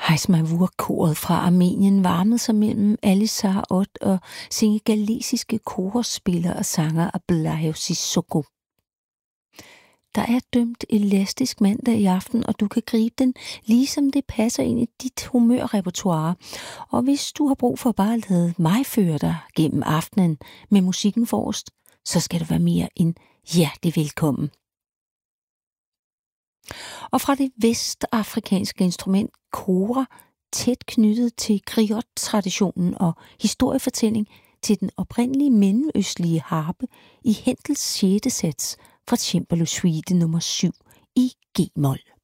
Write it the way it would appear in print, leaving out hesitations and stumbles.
Hajsmavur-koret fra Armenien varmede sig mellem Ali Saraot og senegalesiske korspiller og sanger Abdoulaye Sissoko. Der er dømt elastisk mandag i aften, og du kan gribe den, ligesom det passer ind i dit humørrepertoire. Og hvis du har brug for bare at lade mig føre dig gennem aftenen med musikken forrest, så skal du være mere end hjertelig velkommen. Og fra det vestafrikanske instrument kora, tæt knyttet til griot-traditionen og historiefortælling, til den oprindelige mellemøstlige harpe i Händels 6. sats fra Cembalo Suite nummer 7 i G-mol.